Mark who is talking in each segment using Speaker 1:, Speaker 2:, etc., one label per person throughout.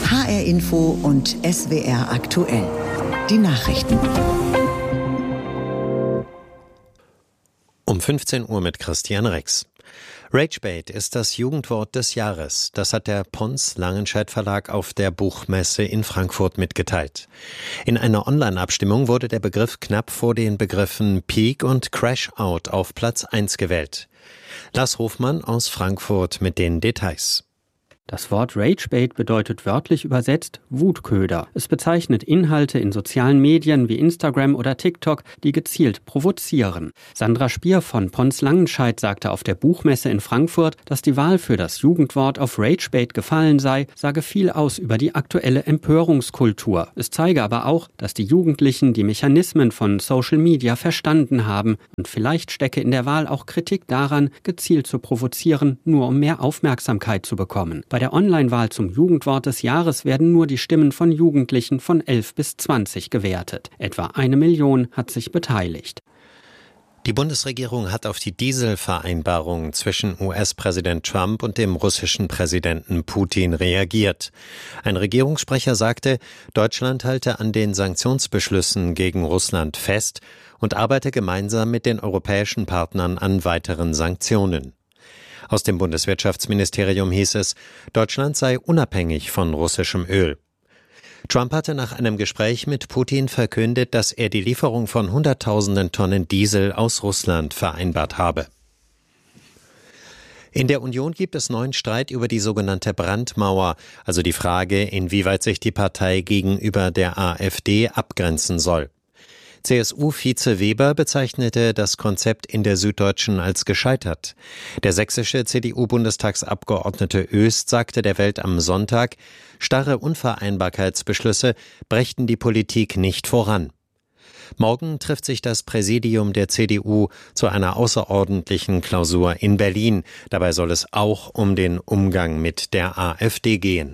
Speaker 1: HR Info und SWR aktuell. Die Nachrichten.
Speaker 2: Um 15 Uhr mit Christian Rex. Ragebait ist das Jugendwort des Jahres. Das hat der Pons Langenscheidt Verlag auf der Buchmesse in Frankfurt mitgeteilt. In einer Online-Abstimmung wurde der Begriff knapp vor den Begriffen Peak und Crash Out auf Platz 1 gewählt. Lars Hofmann aus Frankfurt mit den Details.
Speaker 3: Das Wort Ragebait bedeutet wörtlich übersetzt Wutköder. Es bezeichnet Inhalte in sozialen Medien wie Instagram oder TikTok, die gezielt provozieren. Sandra Spier von Pons Langenscheidt sagte auf der Buchmesse in Frankfurt, dass die Wahl für das Jugendwort auf Ragebait gefallen sei, sage viel aus über die aktuelle Empörungskultur. Es zeige aber auch, dass die Jugendlichen die Mechanismen von Social Media verstanden haben und vielleicht stecke in der Wahl auch Kritik daran, gezielt zu provozieren, nur um mehr Aufmerksamkeit zu bekommen. Bei der Online-Wahl zum Jugendwort des Jahres werden nur die Stimmen von Jugendlichen von 11 bis 20 gewertet. Etwa 1 Million hat sich beteiligt.
Speaker 2: Die Bundesregierung hat auf die Dieselvereinbarung zwischen US-Präsident Trump und dem russischen Präsidenten Putin reagiert. Ein Regierungssprecher sagte, Deutschland halte an den Sanktionsbeschlüssen gegen Russland fest und arbeite gemeinsam mit den europäischen Partnern an weiteren Sanktionen. Aus dem Bundeswirtschaftsministerium hieß es, Deutschland sei unabhängig von russischem Öl. Trump hatte nach einem Gespräch mit Putin verkündet, dass er die Lieferung von Hunderttausenden Tonnen Diesel aus Russland vereinbart habe. In der Union gibt es neuen Streit über die sogenannte Brandmauer, also die Frage, inwieweit sich die Partei gegenüber der AfD abgrenzen soll. CSU-Vize Weber bezeichnete das Konzept in der Süddeutschen als gescheitert. Der sächsische CDU-Bundestagsabgeordnete Oest sagte der Welt am Sonntag, starre Unvereinbarkeitsbeschlüsse brächten die Politik nicht voran. Morgen trifft sich das Präsidium der CDU zu einer außerordentlichen Klausur in Berlin. Dabei soll es auch um den Umgang mit der AfD gehen.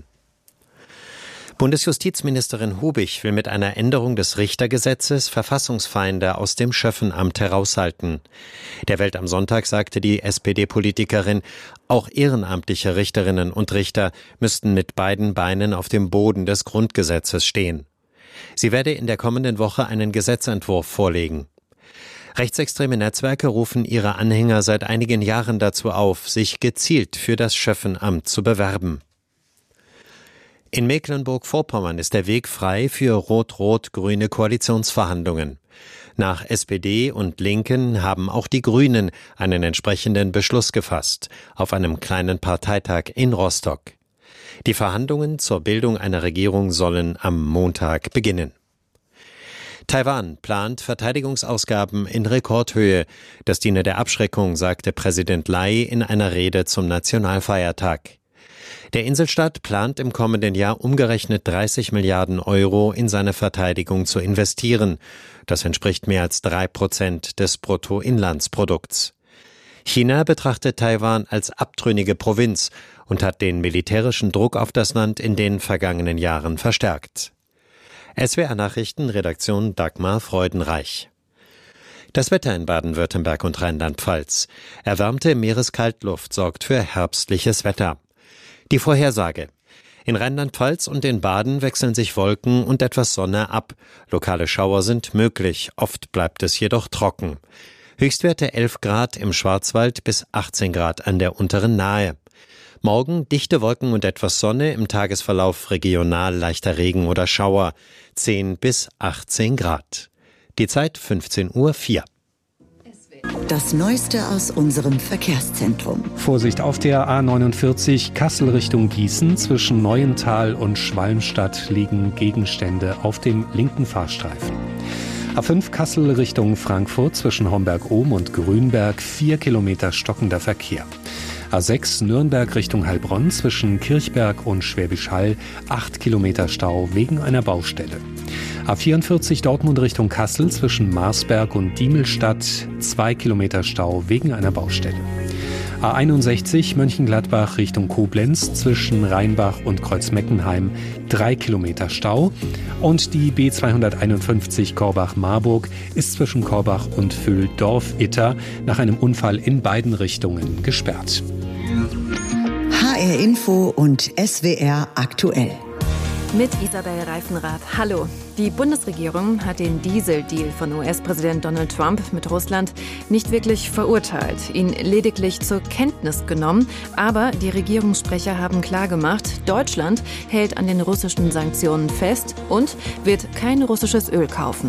Speaker 2: Bundesjustizministerin Hubig will mit einer Änderung des Richtergesetzes Verfassungsfeinde aus dem Schöffenamt heraushalten. Der Welt am Sonntag sagte die SPD-Politikerin, auch ehrenamtliche Richterinnen und Richter müssten mit beiden Beinen auf dem Boden des Grundgesetzes stehen. Sie werde in der kommenden Woche einen Gesetzentwurf vorlegen. Rechtsextreme Netzwerke rufen ihre Anhänger seit einigen Jahren dazu auf, sich gezielt für das Schöffenamt zu bewerben. In Mecklenburg-Vorpommern ist der Weg frei für rot-rot-grüne Koalitionsverhandlungen. Nach SPD und Linken haben auch die Grünen einen entsprechenden Beschluss gefasst, auf einem kleinen Parteitag in Rostock. Die Verhandlungen zur Bildung einer Regierung sollen am Montag beginnen. Taiwan plant Verteidigungsausgaben in Rekordhöhe. Das diene der Abschreckung, sagte Präsident Lai in einer Rede zum Nationalfeiertag. Der Inselstaat plant im kommenden Jahr umgerechnet 30 Milliarden Euro in seine Verteidigung zu investieren. Das entspricht mehr als 3% des Bruttoinlandsprodukts. China betrachtet Taiwan als abtrünnige Provinz und hat den militärischen Druck auf das Land in den vergangenen Jahren verstärkt. SWR Nachrichten, Redaktion Dagmar Freudenreich. Das Wetter in Baden-Württemberg und Rheinland-Pfalz. Erwärmte Meereskaltluft sorgt für herbstliches Wetter. Die Vorhersage. In Rheinland-Pfalz und in Baden wechseln sich Wolken und etwas Sonne ab. Lokale Schauer sind möglich, oft bleibt es jedoch trocken. Höchstwerte 11 Grad im Schwarzwald bis 18 Grad an der unteren Nahe. Morgen dichte Wolken und etwas Sonne, im Tagesverlauf regional leichter Regen oder Schauer. 10 bis 18 Grad. Die Zeit 15:04 Uhr.
Speaker 1: Das Neueste aus unserem Verkehrszentrum.
Speaker 4: Vorsicht auf der A49 Kassel Richtung Gießen. Zwischen Neuental und Schwalmstadt liegen Gegenstände auf dem linken Fahrstreifen. A5 Kassel Richtung Frankfurt zwischen Homberg-Ohm und Grünberg 4 Kilometer stockender Verkehr. A6 Nürnberg Richtung Heilbronn zwischen Kirchberg und Schwäbisch Hall 8 Kilometer Stau wegen einer Baustelle. A44 Dortmund Richtung Kassel zwischen Marsberg und Diemelstadt 2 Kilometer Stau wegen einer Baustelle. A61 Mönchengladbach Richtung Koblenz zwischen Rheinbach und Kreuzmeckenheim 3 Kilometer Stau. Und die B251 Korbach-Marburg ist zwischen Korbach und Vöhldorf-Itter nach einem Unfall in beiden Richtungen gesperrt.
Speaker 1: HR Info und SWR aktuell.
Speaker 5: Mit Isabel Reifenrath. Hallo. Die Bundesregierung hat den Diesel-Deal von US-Präsident Donald Trump mit Russland nicht wirklich verurteilt, ihn lediglich zur Kenntnis genommen. Aber die Regierungssprecher haben klargemacht, Deutschland hält an den russischen Sanktionen fest und wird kein russisches Öl kaufen.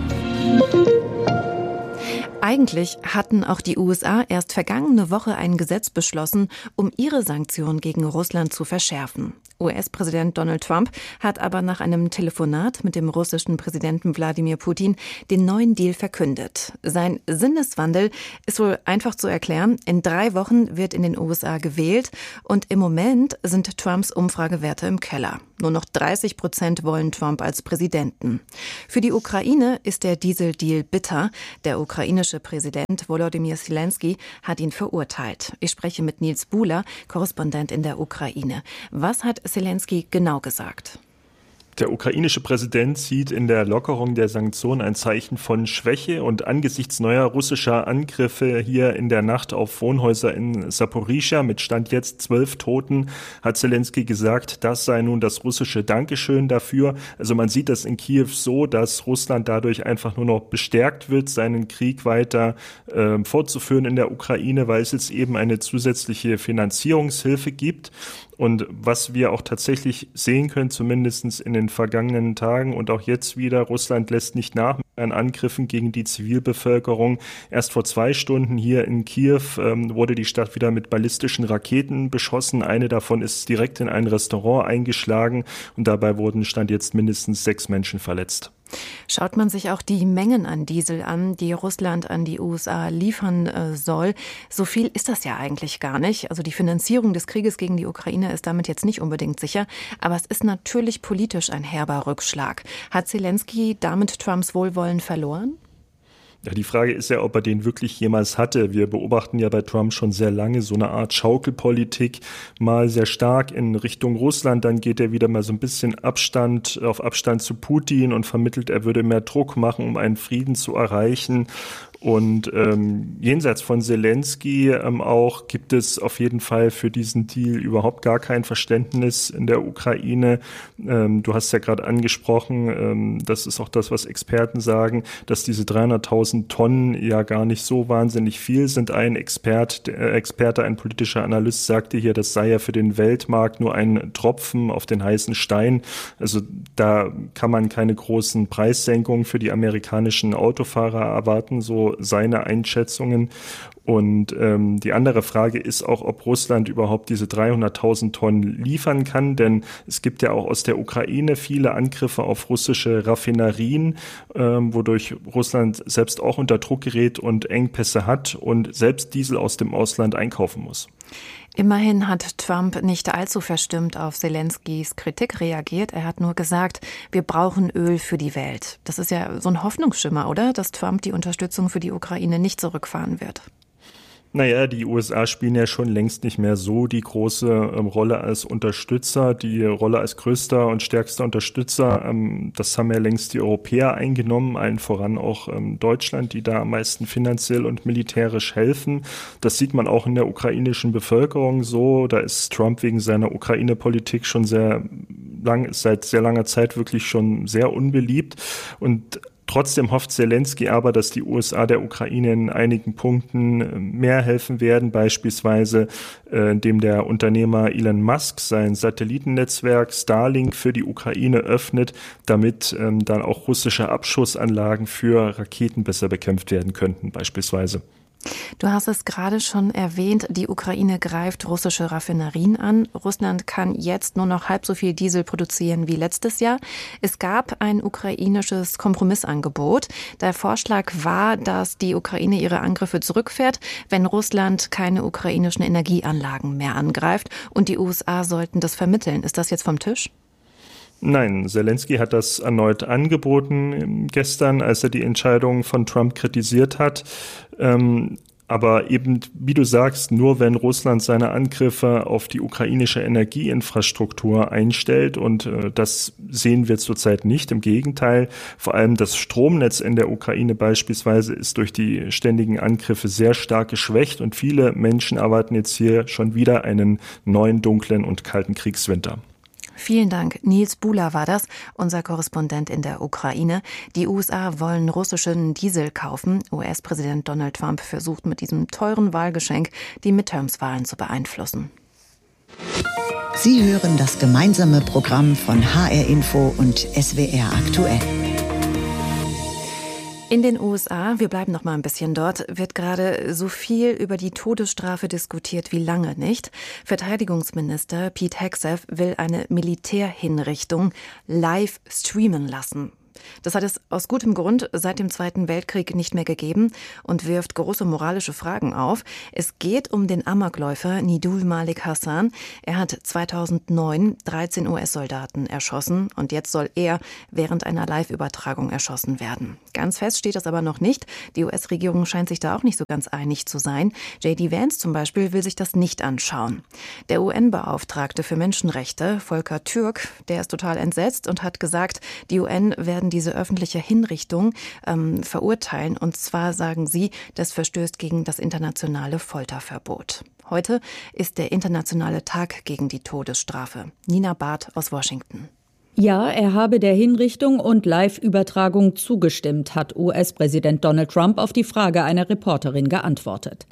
Speaker 5: Eigentlich hatten auch die USA erst vergangene Woche ein Gesetz beschlossen, um ihre Sanktionen gegen Russland zu verschärfen. US-Präsident Donald Trump hat aber nach einem Telefonat mit dem russischen Präsidenten Wladimir Putin den neuen Deal verkündet. Sein Sinneswandel ist wohl einfach zu erklären. In 3 Wochen wird in den USA gewählt und im Moment sind Trumps Umfragewerte im Keller. Nur noch 30% wollen Trump als Präsidenten. Für die Ukraine ist der Diesel-Deal bitter. Der ukrainische Präsident Volodymyr Zelensky hat ihn verurteilt. Ich spreche mit Nils Buhler, Korrespondent in der Ukraine. Was hat Zelensky genau gesagt?
Speaker 6: Der ukrainische Präsident sieht in der Lockerung der Sanktionen ein Zeichen von Schwäche und angesichts neuer russischer Angriffe hier in der Nacht auf Wohnhäuser in Saporischschja mit Stand jetzt 12 Toten hat Zelensky gesagt, das sei nun das russische Dankeschön dafür. Also man sieht das in Kiew so, dass Russland dadurch einfach nur noch bestärkt wird, seinen Krieg weiter fortzuführen in der Ukraine, weil es jetzt eben eine zusätzliche Finanzierungshilfe gibt. Und was wir auch tatsächlich sehen können, zumindest in den vergangenen Tagen und auch jetzt wieder, Russland lässt nicht nach an Angriffen gegen die Zivilbevölkerung. Erst vor 2 Stunden hier in Kiew wurde die Stadt wieder mit ballistischen Raketen beschossen. Eine davon ist direkt in ein Restaurant eingeschlagen und dabei wurden Stand jetzt mindestens 6 Menschen verletzt.
Speaker 5: Schaut man sich auch die Mengen an Diesel an, die Russland an die USA liefern soll, so viel ist das ja eigentlich gar nicht. Also die Finanzierung des Krieges gegen die Ukraine ist damit jetzt nicht unbedingt sicher. Aber es ist natürlich politisch ein herber Rückschlag. Hat Zelensky damit Trumps Wohlwollen verloren?
Speaker 6: Ja, die Frage ist ja, ob er den wirklich jemals hatte. Wir beobachten ja bei Trump schon sehr lange so eine Art Schaukelpolitik, mal sehr stark in Richtung Russland, dann geht er wieder mal so ein bisschen auf Abstand zu Putin und vermittelt, er würde mehr Druck machen, um einen Frieden zu erreichen. Und jenseits von Zelensky auch gibt es auf jeden Fall für diesen Deal überhaupt gar kein Verständnis in der Ukraine. Du hast ja gerade angesprochen, das ist auch das, was Experten sagen, dass diese 300.000 Tonnen ja gar nicht so wahnsinnig viel sind. Ein Experte, ein politischer Analyst sagte hier, das sei ja für den Weltmarkt nur ein Tropfen auf den heißen Stein. Also da kann man keine großen Preissenkungen für die amerikanischen Autofahrer erwarten, so seine Einschätzungen. Und die andere Frage ist auch, ob Russland überhaupt diese 300.000 Tonnen liefern kann, denn es gibt ja auch aus der Ukraine viele Angriffe auf russische Raffinerien, wodurch Russland selbst auch unter Druck gerät und Engpässe hat und selbst Diesel aus dem Ausland einkaufen muss.
Speaker 5: Immerhin hat Trump nicht allzu verstimmt auf Zelenskys Kritik reagiert. Er hat nur gesagt, wir brauchen Öl für die Welt. Das ist ja so ein Hoffnungsschimmer, oder? Dass Trump die Unterstützung für die Ukraine nicht zurückfahren wird.
Speaker 6: Naja, die USA spielen ja schon längst nicht mehr so die große Rolle als Unterstützer. Die Rolle als größter und stärkster Unterstützer, das haben ja längst die Europäer eingenommen, allen voran auch Deutschland, die da am meisten finanziell und militärisch helfen. Das sieht man auch in der ukrainischen Bevölkerung so. Da ist Trump wegen seiner Ukraine-Politik schon seit sehr langer Zeit wirklich schon sehr unbeliebt. Und trotzdem hofft Zelensky aber, dass die USA der Ukraine in einigen Punkten mehr helfen werden, beispielsweise indem der Unternehmer Elon Musk sein Satellitennetzwerk Starlink für die Ukraine öffnet, damit dann auch russische Abschussanlagen für Raketen besser bekämpft werden könnten, beispielsweise.
Speaker 5: Du hast es gerade schon erwähnt, die Ukraine greift russische Raffinerien an. Russland kann jetzt nur noch halb so viel Diesel produzieren wie letztes Jahr. Es gab ein ukrainisches Kompromissangebot. Der Vorschlag war, dass die Ukraine ihre Angriffe zurückfährt, wenn Russland keine ukrainischen Energieanlagen mehr angreift. Und die USA sollten das vermitteln. Ist das jetzt vom Tisch?
Speaker 6: Nein, Zelensky hat das erneut angeboten gestern, als er die Entscheidung von Trump kritisiert hat. Aber eben, wie du sagst, nur wenn Russland seine Angriffe auf die ukrainische Energieinfrastruktur einstellt. Und das sehen wir zurzeit nicht. Im Gegenteil, vor allem das Stromnetz in der Ukraine beispielsweise ist durch die ständigen Angriffe sehr stark geschwächt. Und viele Menschen erwarten jetzt hier schon wieder einen neuen, dunklen und kalten Kriegswinter.
Speaker 5: Vielen Dank. Nils Buhler war das, unser Korrespondent in der Ukraine. Die USA wollen russischen Diesel kaufen. US-Präsident Donald Trump versucht mit diesem teuren Wahlgeschenk die Midterms-Wahlen zu beeinflussen.
Speaker 1: Sie hören das gemeinsame Programm von HR Info und SWR aktuell.
Speaker 5: In den USA, wir bleiben noch mal ein bisschen dort, wird gerade so viel über die Todesstrafe diskutiert wie lange nicht. Verteidigungsminister Pete Hegseth will eine Militärhinrichtung live streamen lassen. Das hat es aus gutem Grund seit dem Zweiten Weltkrieg nicht mehr gegeben und wirft große moralische Fragen auf. Es geht um den Amokläufer Nidul Malik Hasan. Er hat 2009 13 US-Soldaten erschossen und jetzt soll er während einer Live-Übertragung erschossen werden. Ganz fest steht das aber noch nicht. Die US-Regierung scheint sich da auch nicht so ganz einig zu sein. J.D. Vance zum Beispiel will sich das nicht anschauen. Der UN-Beauftragte für Menschenrechte, Volker Türk, der ist total entsetzt und hat gesagt, die UN werden diese öffentliche Hinrichtung verurteilen. Und zwar sagen sie, das verstößt gegen das internationale Folterverbot. Heute ist der internationale Tag gegen die Todesstrafe. Nina Barth aus Washington.
Speaker 7: Ja, er habe der Hinrichtung und Live-Übertragung zugestimmt, hat US-Präsident Donald Trump auf die Frage einer Reporterin geantwortet.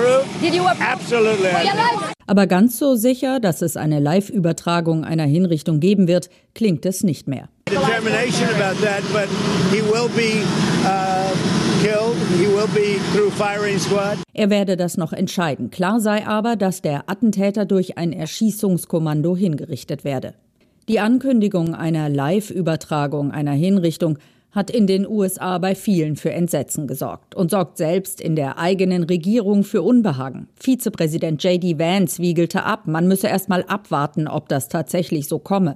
Speaker 7: Aber ganz so sicher, dass es eine Live-Übertragung einer Hinrichtung geben wird, klingt es nicht mehr. Er werde das noch entscheiden. Klar sei aber, dass der Attentäter durch ein Erschießungskommando hingerichtet werde. Die Ankündigung einer Live-Übertragung einer Hinrichtung hat in den USA bei vielen für Entsetzen gesorgt und sorgt selbst in der eigenen Regierung für Unbehagen. Vizepräsident J.D. Vance wiegelte ab, man müsse erst mal abwarten, ob das tatsächlich so komme.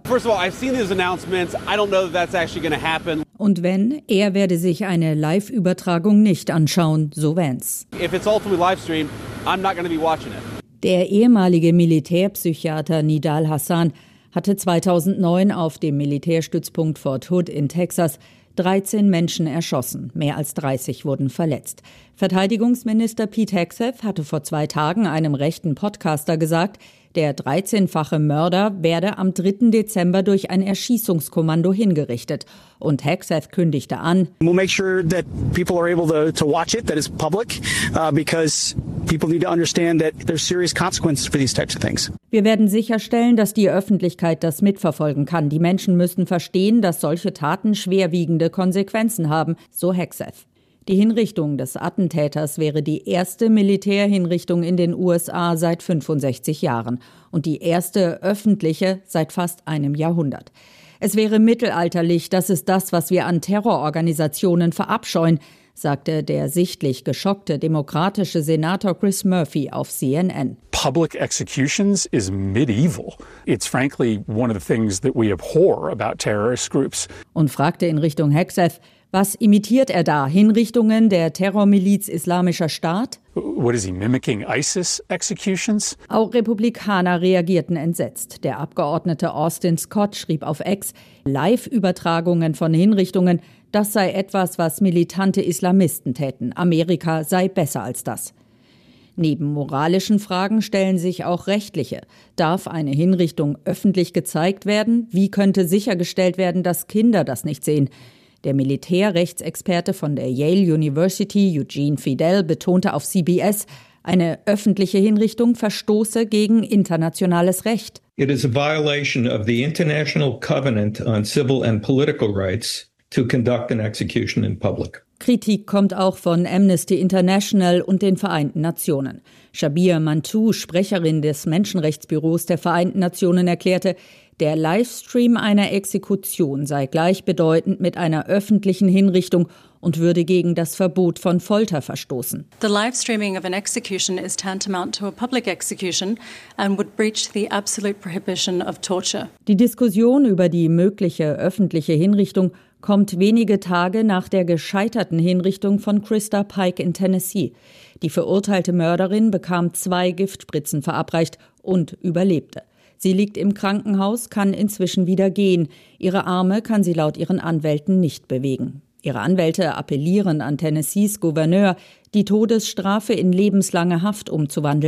Speaker 7: Und wenn, er werde sich eine Live-Übertragung nicht anschauen, so Vance. Der ehemalige Militärpsychiater Nidal Hasan hatte 2009 auf dem Militärstützpunkt Fort Hood in Texas 13 Menschen erschossen, mehr als 30 wurden verletzt. Verteidigungsminister Pete Hegseth hatte vor 2 Tagen einem rechten Podcaster gesagt, der 13-fache Mörder werde am 3. Dezember durch ein Erschießungskommando hingerichtet. Und Hegseth kündigte an,
Speaker 8: We'll make sure that people are able to watch it, that it's public, because people need to understand that there's serious consequences for these types of things.
Speaker 7: Wir werden sicherstellen, dass die Öffentlichkeit das mitverfolgen kann. Die Menschen müssen verstehen, dass solche Taten schwerwiegende Konsequenzen haben, so Hegseth. Die Hinrichtung des Attentäters wäre die erste Militärhinrichtung in den USA seit 65 Jahren und die erste öffentliche seit fast einem Jahrhundert. Es wäre mittelalterlich, das ist das, was wir an Terrororganisationen verabscheuen, sagte der sichtlich geschockte demokratische Senator Chris Murphy auf CNN.
Speaker 9: Public executions is medieval. It's frankly one of the things that we abhor about terrorist groups.
Speaker 7: Und fragte in Richtung Hegseth, was imitiert er da? Hinrichtungen der Terrormiliz Islamischer Staat?
Speaker 9: What is he mimicking? ISIS executions?
Speaker 7: Auch Republikaner reagierten entsetzt. Der Abgeordnete Austin Scott schrieb auf X, Live-Übertragungen von Hinrichtungen, das sei etwas, was militante Islamisten täten. Amerika sei besser als das. Neben moralischen Fragen stellen sich auch rechtliche. Darf eine Hinrichtung öffentlich gezeigt werden? Wie könnte sichergestellt werden, dass Kinder das nicht sehen? Der Militärrechtsexperte von der Yale University, Eugene Fidel, betonte auf CBS, eine öffentliche Hinrichtung verstoße gegen internationales Recht.
Speaker 10: It is a violation of the International Covenant on Civil and Political Rights to conduct an execution in public.
Speaker 7: Kritik kommt auch von Amnesty International und den Vereinten Nationen. Shabir Mantou, Sprecherin des Menschenrechtsbüros der Vereinten Nationen, erklärte, der Livestream einer Exekution sei gleichbedeutend mit einer öffentlichen Hinrichtung und würde gegen das Verbot von Folter verstoßen.
Speaker 11: The live streaming of an execution is tantamount to a public execution and would breach the absolute prohibition of torture.
Speaker 7: Die Diskussion über die mögliche öffentliche Hinrichtung kommt wenige Tage nach der gescheiterten Hinrichtung von Krista Pike in Tennessee. Die verurteilte Mörderin bekam 2 Giftspritzen verabreicht und überlebte. Sie liegt im Krankenhaus, kann inzwischen wieder gehen. Ihre Arme kann sie laut ihren Anwälten nicht bewegen. Ihre Anwälte appellieren an Tennessees Gouverneur, die Todesstrafe in lebenslange Haft umzuwandeln.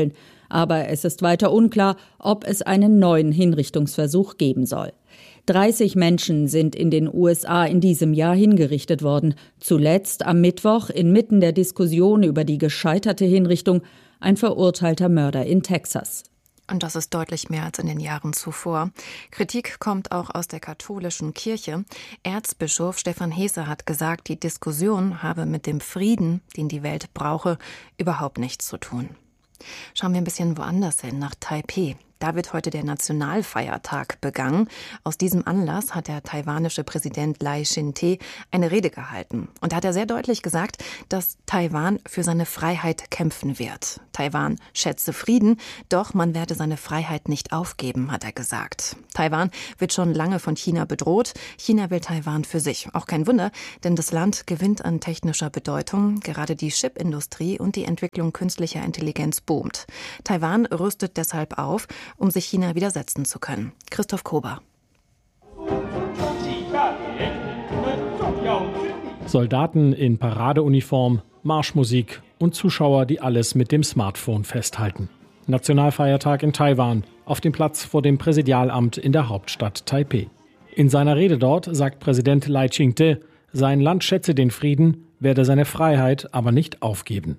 Speaker 7: Aber es ist weiter unklar, ob es einen neuen Hinrichtungsversuch geben soll. 30 Menschen sind in den USA in diesem Jahr hingerichtet worden. Zuletzt am Mittwoch inmitten der Diskussion über die gescheiterte Hinrichtung ein verurteilter Mörder in Texas.
Speaker 5: Und das ist deutlich mehr als in den Jahren zuvor. Kritik kommt auch aus der katholischen Kirche. Erzbischof Stefan Hesse hat gesagt, die Diskussion habe mit dem Frieden, den die Welt brauche, überhaupt nichts zu tun. Schauen wir ein bisschen woanders hin, nach Taipeh. Da wird heute der Nationalfeiertag begangen. Aus diesem Anlass hat der taiwanische Präsident Lai Ching-te eine Rede gehalten. Und da hat er sehr deutlich gesagt, dass Taiwan für seine Freiheit kämpfen wird. Taiwan schätze Frieden, doch man werde seine Freiheit nicht aufgeben, hat er gesagt. Taiwan wird schon lange von China bedroht. China will Taiwan für sich. Auch kein Wunder, denn das Land gewinnt an technischer Bedeutung. Gerade die Chipindustrie und die Entwicklung künstlicher Intelligenz boomt. Taiwan rüstet deshalb auf, um sich China widersetzen zu können. Christoph Kober.
Speaker 12: Soldaten in Paradeuniform, Marschmusik und Zuschauer, die alles mit dem Smartphone festhalten. Nationalfeiertag in Taiwan, auf dem Platz vor dem Präsidialamt in der Hauptstadt Taipeh. In seiner Rede dort sagt Präsident Lai Ching-te, sein Land schätze den Frieden, werde seine Freiheit aber nicht aufgeben.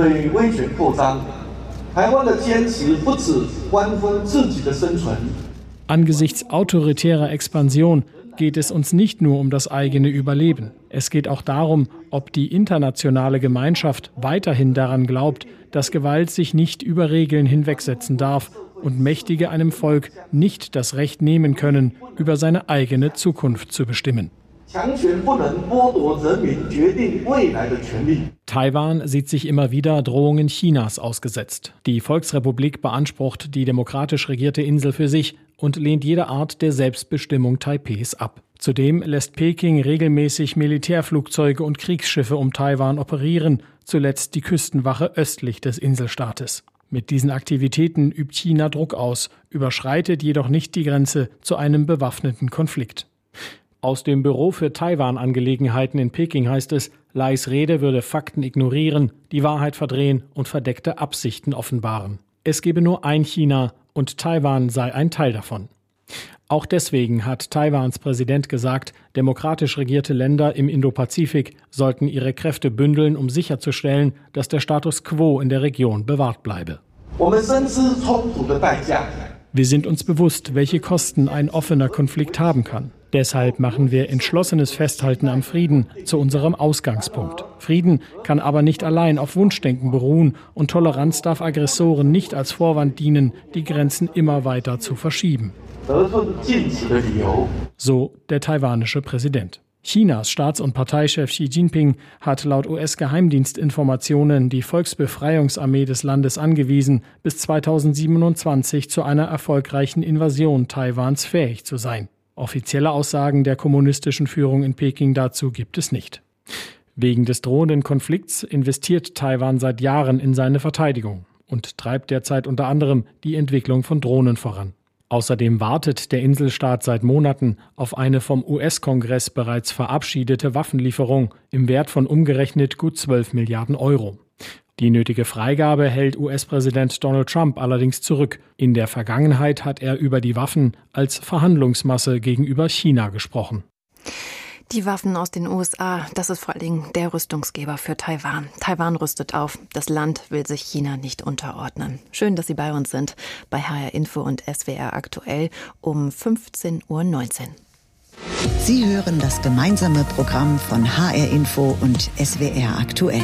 Speaker 12: Angesichts autoritärer Expansion geht es uns nicht nur um das eigene Überleben. Es geht auch darum, ob die internationale Gemeinschaft weiterhin daran glaubt, dass Gewalt sich nicht über Regeln hinwegsetzen darf und Mächtige einem Volk nicht das Recht nehmen können, über seine eigene Zukunft zu bestimmen. Taiwan sieht sich immer wieder Drohungen Chinas ausgesetzt. Die Volksrepublik beansprucht die demokratisch regierte Insel für sich und lehnt jede Art der Selbstbestimmung Taipehs ab. Zudem lässt Peking regelmäßig Militärflugzeuge und Kriegsschiffe um Taiwan operieren, zuletzt die Küstenwache östlich des Inselstaates. Mit diesen Aktivitäten übt China Druck aus, überschreitet jedoch nicht die Grenze zu einem bewaffneten Konflikt. Aus dem Büro für Taiwan-Angelegenheiten in Peking heißt es, Lais Rede würde Fakten ignorieren, die Wahrheit verdrehen und verdeckte Absichten offenbaren. Es gebe nur ein China und Taiwan sei ein Teil davon. Auch deswegen hat Taiwans Präsident gesagt, demokratisch regierte Länder im Indopazifik sollten ihre Kräfte bündeln, um sicherzustellen, dass der Status quo in der Region bewahrt bleibe. Wir sind uns bewusst, welche Kosten ein offener Konflikt haben kann. Deshalb machen wir entschlossenes Festhalten am Frieden zu unserem Ausgangspunkt. Frieden kann aber nicht allein auf Wunschdenken beruhen und Toleranz darf Aggressoren nicht als Vorwand dienen, die Grenzen immer weiter zu verschieben. So der taiwanische Präsident. Chinas Staats- und Parteichef Xi Jinping hat laut US-Geheimdienstinformationen die Volksbefreiungsarmee des Landes angewiesen, bis 2027 zu einer erfolgreichen Invasion Taiwans fähig zu sein. Offizielle Aussagen der kommunistischen Führung in Peking dazu gibt es nicht. Wegen des drohenden Konflikts investiert Taiwan seit Jahren in seine Verteidigung und treibt derzeit unter anderem die Entwicklung von Drohnen voran. Außerdem wartet der Inselstaat seit Monaten auf eine vom US-Kongress bereits verabschiedete Waffenlieferung im Wert von umgerechnet gut 12 Milliarden Euro. Die nötige Freigabe hält US-Präsident Donald Trump allerdings zurück. In der Vergangenheit hat er über die Waffen als Verhandlungsmasse gegenüber China gesprochen.
Speaker 5: Die Waffen aus den USA, das ist vor allen Dingen der Rüstungsgeber für Taiwan. Taiwan rüstet auf. Das Land will sich China nicht unterordnen. Schön, dass Sie bei uns sind, bei HR Info und SWR Aktuell um 15:19 Uhr.
Speaker 1: Sie hören das gemeinsame Programm von HR Info und SWR Aktuell.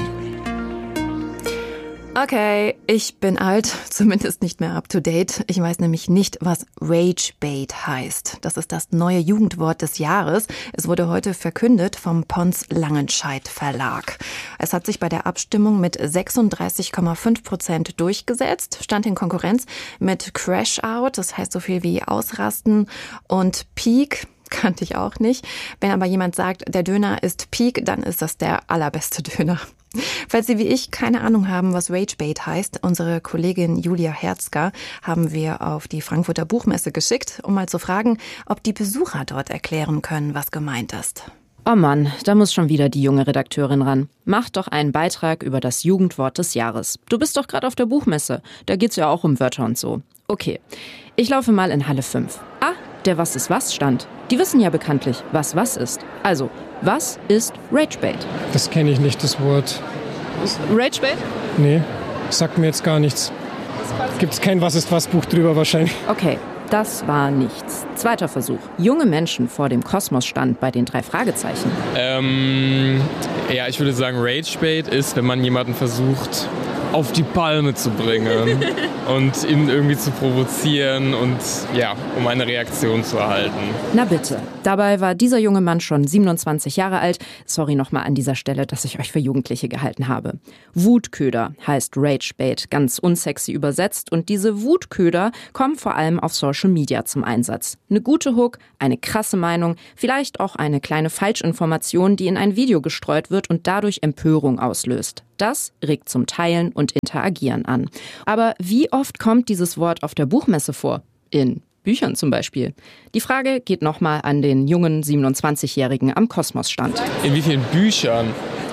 Speaker 5: Okay, ich bin alt, zumindest nicht mehr up to date. Ich weiß nämlich nicht, was Ragebait heißt. Das ist das neue Jugendwort des Jahres. Es wurde heute verkündet vom Pons Langenscheidt Verlag. Es hat sich bei der Abstimmung mit 36,5% durchgesetzt, stand in Konkurrenz mit Crash Out, das heißt so viel wie ausrasten, und Peak. Kannte ich auch nicht. Wenn aber jemand sagt, der Döner ist Peak, dann ist das der allerbeste Döner. Falls Sie wie ich keine Ahnung haben, was Ragebait heißt, unsere Kollegin Julia Herzger haben wir auf die Frankfurter Buchmesse geschickt, um mal zu fragen, ob die Besucher dort erklären können, was gemeint ist. Oh Mann, da muss schon wieder die junge Redakteurin ran. Mach doch einen Beitrag über das Jugendwort des Jahres. Du bist doch gerade auf der Buchmesse. Da geht's ja auch um Wörter und so. Okay, ich laufe mal in Halle 5. Ah, der Was ist was stand. Die wissen ja bekanntlich, was ist. Also, was ist Ragebait?
Speaker 13: Das kenne ich nicht, das Wort.
Speaker 5: Ragebait?
Speaker 13: Nee, sagt mir jetzt gar nichts. Gibt's kein Was ist was Buch drüber wahrscheinlich.
Speaker 5: Okay, das war nichts. Zweiter Versuch. Junge Menschen vor dem Kosmosstand bei den 3 Fragezeichen.
Speaker 14: Ja, ich würde sagen, Ragebait ist, wenn man jemanden versucht, auf die Palme zu bringen und ihn irgendwie zu provozieren und ja, um eine Reaktion zu erhalten.
Speaker 5: Na bitte. Dabei war dieser junge Mann schon 27 Jahre alt. Sorry nochmal an dieser Stelle, dass ich euch für Jugendliche gehalten habe. Wutköder heißt Ragebait, ganz unsexy übersetzt. Und diese Wutköder kommen vor allem auf Social Media zum Einsatz. Eine gute Hook, eine krasse Meinung, vielleicht auch eine kleine Falschinformation, die in ein Video gestreut wird und dadurch Empörung auslöst. Das regt zum Teilen und Interagieren an. Aber wie oft kommt dieses Wort auf der Buchmesse vor? In Büchern zum Beispiel. Die Frage geht nochmal an den jungen 27-Jährigen am Kosmosstand.
Speaker 14: In wie vielen Büchern?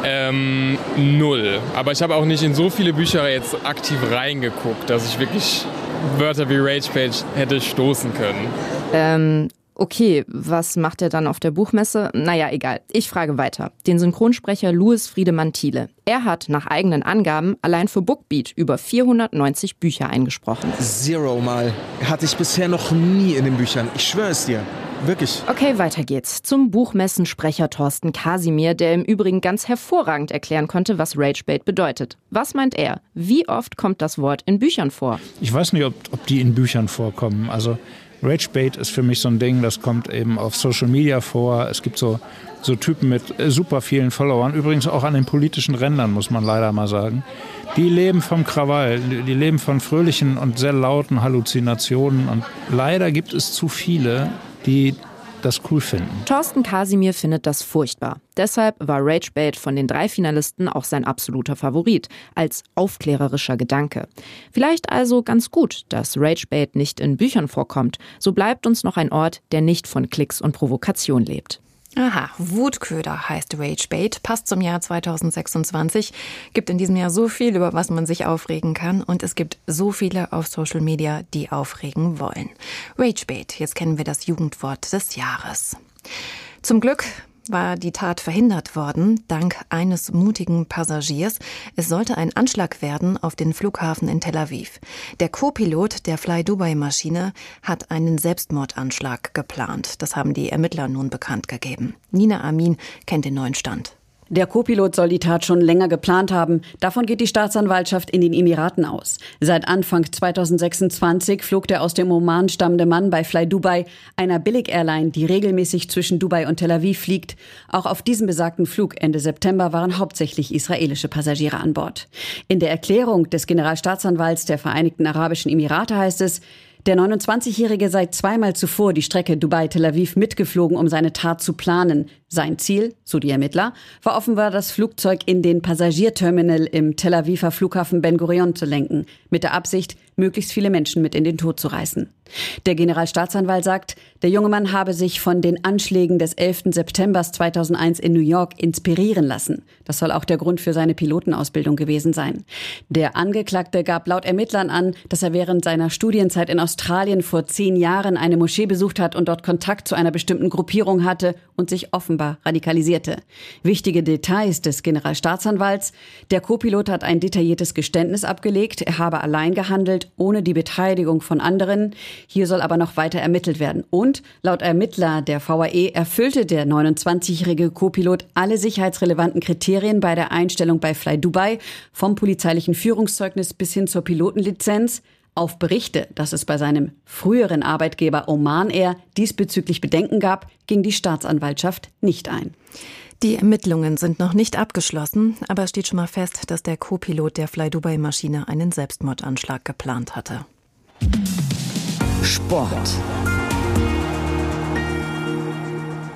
Speaker 14: 0. Aber ich habe auch nicht in so viele Bücher jetzt aktiv reingeguckt, dass ich wirklich Wörter wie Ragebait hätte stoßen können.
Speaker 5: Okay, was macht er dann auf der Buchmesse? Naja, egal. Ich frage weiter. Den Synchronsprecher Louis Friedemann Thiele. Er hat nach eigenen Angaben allein für Bookbeat über 490 Bücher eingesprochen.
Speaker 15: 0 Mal. Hatte ich bisher noch nie in den Büchern. Ich schwöre es dir. Wirklich.
Speaker 5: Okay, weiter geht's. Zum Buchmessensprecher Thorsten Kasimir, der im Übrigen ganz hervorragend erklären konnte, was Ragebait bedeutet. Was meint er? Wie oft kommt das Wort in Büchern vor?
Speaker 16: Ich weiß nicht, ob die in Büchern vorkommen. Also Ragebait ist für mich so ein Ding, das kommt eben auf Social Media vor. Es gibt so Typen mit super vielen Followern, übrigens auch an den politischen Rändern, muss man leider mal sagen. Die leben vom Krawall, die leben von fröhlichen und sehr lauten Halluzinationen. Und leider gibt es zu viele, die das cool finden.
Speaker 5: Thorsten Kasimir findet das furchtbar. Deshalb war Ragebait von den 3 Finalisten auch sein absoluter Favorit, als aufklärerischer Gedanke. Vielleicht also ganz gut, dass Ragebait nicht in Büchern vorkommt. So bleibt uns noch ein Ort, der nicht von Klicks und Provokation lebt. Aha, Wutköder heißt Ragebait, passt zum Jahr 2026, gibt in diesem Jahr so viel, über was man sich aufregen kann und es gibt so viele auf Social Media, die aufregen wollen. Ragebait, jetzt kennen wir das Jugendwort des Jahres. Zum Glück war die Tat verhindert worden, dank eines mutigen Passagiers. Es sollte ein Anschlag werden auf den Flughafen in Tel Aviv. Der Co-Pilot der Fly-Dubai-Maschine hat einen Selbstmordanschlag geplant. Das haben die Ermittler nun bekannt gegeben. Nina Amin kennt den neuen Stand.
Speaker 17: Der Co-Pilot soll die Tat schon länger geplant haben. Davon geht die Staatsanwaltschaft in den Emiraten aus. Seit Anfang 2026 flog der aus dem Oman stammende Mann bei Fly Dubai, einer Billig-Airline, die regelmäßig zwischen Dubai und Tel Aviv fliegt. Auch auf diesem besagten Flug Ende September waren hauptsächlich israelische Passagiere an Bord. In der Erklärung des Generalstaatsanwalts der Vereinigten Arabischen Emirate heißt es, der 29-Jährige sei 2-mal zuvor die Strecke Dubai-Tel Aviv mitgeflogen, um seine Tat zu planen. Sein Ziel, so die Ermittler, war offenbar das Flugzeug in den Passagierterminal im Tel Aviver Flughafen Ben Gurion zu lenken, mit der Absicht, möglichst viele Menschen mit in den Tod zu reißen. Der Generalstaatsanwalt sagt, der junge Mann habe sich von den Anschlägen des 11. September 2001 in New York inspirieren lassen. Das soll auch der Grund für seine Pilotenausbildung gewesen sein. Der Angeklagte gab laut Ermittlern an, dass er während seiner Studienzeit in Australien vor 10 Jahren eine Moschee besucht hat und dort Kontakt zu einer bestimmten Gruppierung hatte und sich offenbar radikalisierte. Wichtige Details des Generalstaatsanwalts: Der Co-Pilot hat ein detailliertes Geständnis abgelegt, er habe allein gehandelt, ohne die Beteiligung von anderen. Hier soll aber noch weiter ermittelt werden. Und laut Ermittler der VAE erfüllte der 29-jährige Co-Pilot alle sicherheitsrelevanten Kriterien bei der Einstellung bei Fly Dubai, vom polizeilichen Führungszeugnis bis hin zur Pilotenlizenz. Auf Berichte, dass es bei seinem früheren Arbeitgeber Oman Air diesbezüglich Bedenken gab, ging die Staatsanwaltschaft nicht ein.
Speaker 5: Die Ermittlungen sind noch nicht abgeschlossen, aber es steht schon mal fest, dass der Co-Pilot der Fly Dubai-Maschine einen Selbstmordanschlag geplant hatte.
Speaker 1: Sport.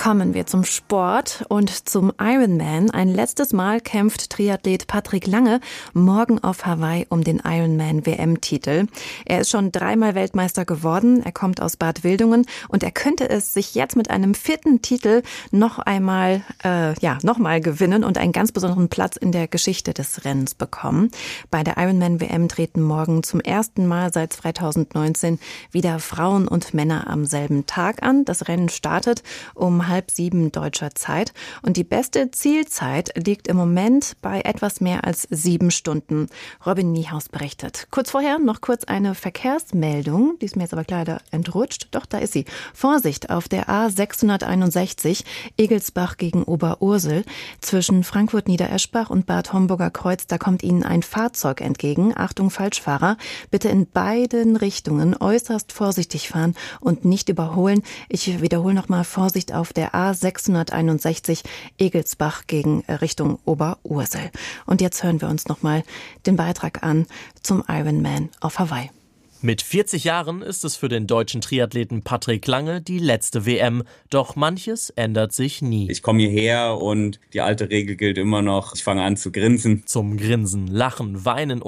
Speaker 5: Kommen wir zum Sport und zum Ironman. Ein letztes Mal kämpft Triathlet Patrick Lange morgen auf Hawaii um den Ironman-WM-Titel. Er ist schon 3-mal Weltmeister geworden. Er kommt aus Bad Wildungen und er könnte es sich jetzt mit einem 4. Titel nochmal gewinnen und einen ganz besonderen Platz in der Geschichte des Rennens bekommen. Bei der Ironman-WM treten morgen zum ersten Mal seit 2019 wieder Frauen und Männer am selben Tag an. Das Rennen startet um 6:30 deutscher Zeit und die beste Zielzeit liegt im Moment bei etwas mehr als 7 Stunden. Robin Niehaus berichtet. Kurz vorher noch kurz eine Verkehrsmeldung, die ist mir jetzt aber leider entrutscht. Doch, da ist sie. Vorsicht auf der A661 Egelsbach gegen Oberursel zwischen Frankfurt-Niedereschbach und Bad Homburger Kreuz. Da kommt Ihnen ein Fahrzeug entgegen. Achtung, Falschfahrer. Bitte in beiden Richtungen äußerst vorsichtig fahren und nicht überholen. Ich wiederhole nochmal, Vorsicht auf der A661 Egelsbach gegen Richtung Oberursel. Und jetzt hören wir uns nochmal den Beitrag an zum Ironman auf Hawaii.
Speaker 18: Mit 40 Jahren ist es für den deutschen Triathleten Patrick Lange die letzte WM. Doch manches ändert sich nie.
Speaker 19: Ich komme hierher und die alte Regel gilt immer noch. Ich fange an zu grinsen.
Speaker 18: Zum Grinsen, Lachen, Weinen